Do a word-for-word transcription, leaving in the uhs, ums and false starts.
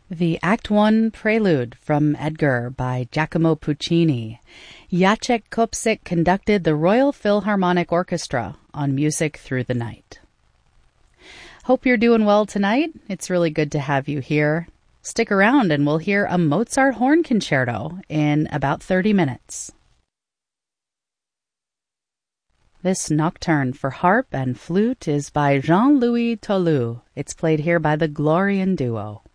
The Act One Prelude from Edgar by Giacomo Puccini. Jacek Kopsik conducted the Royal Philharmonic Orchestra on Music Through the Night. Hope you're doing well tonight. It's really good to have you here. Stick around and we'll hear a Mozart horn concerto in about thirty minutes. This nocturne for harp and flute is by Jean-Louis Tolu. It's played here by the Glorian Duo.